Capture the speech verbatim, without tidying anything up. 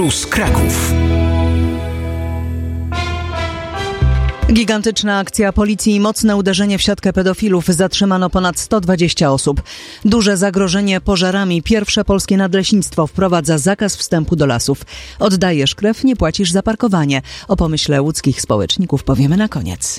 Plus Kraków. Gigantyczna akcja policji i mocne uderzenie w siatkę pedofilów. Zatrzymano ponad sto dwadzieścia osób. Duże zagrożenie pożarami. Pierwsze polskie nadleśnictwo wprowadza zakaz wstępu do lasów. Oddajesz krew, nie płacisz za parkowanie. O pomyśle łódzkich społeczników powiemy na koniec.